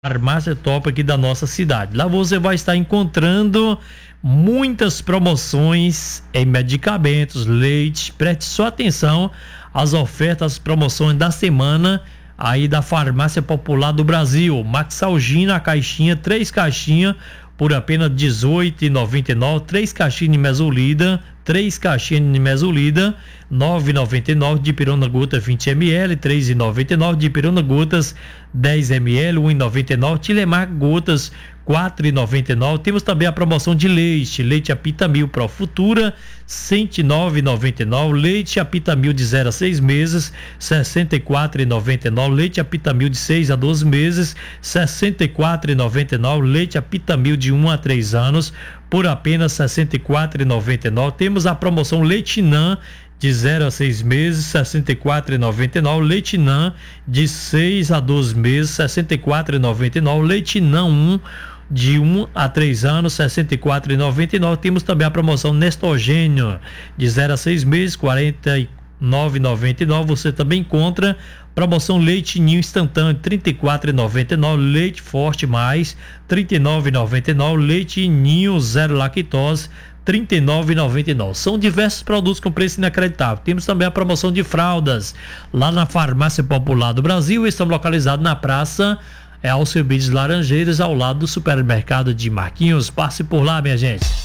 farmácia top aqui da nossa cidade. Lá você vai estar encontrando muitas promoções em medicamentos, leite. Preste sua atenção às ofertas, promoções da semana aí da Farmácia Popular do Brasil. Maxalgina, a caixinha, 3 caixinhas por apenas R$18,99. 3 caixinhas de mesolida, 3 caixinhas de mesolida, R$9,99. Dipirona gota 20 ml, R$3,99. Dipirona gotas 10 ml, R$1,99. Tilemar gotas, R$4,99. Temos também a promoção de leite Apitamil Pro Futura, R$109,99. Leite Apitamil de 0 a 6 meses, R$64,99. Leite Apitamil de 6 a 12 meses, R$64,99. Leite Apitamil de 1 a 3 anos, por apenas R$64,99. Temos a promoção Leitinã de 0 a 6 meses, R$64,99. Leitinã de 6 a 12 meses, R$64,99. Leitinã 1 de 1 a 3 anos, R$64,99. Temos também a promoção Nestogênio de 0 a 6 meses, R$49,99. Você também encontra promoção Leite Ninho instantâneo, R$34,99. Leite Forte Mais, R$39,99. Leite Ninho zero lactose, R$39,99. São diversos produtos com preço inacreditável. Temos também a promoção de fraldas lá na Farmácia Popular do Brasil. Estamos localizados na praça Alcebiades Laranjeiras, ao lado do supermercado de Marquinhos. Passe por lá, minha gente.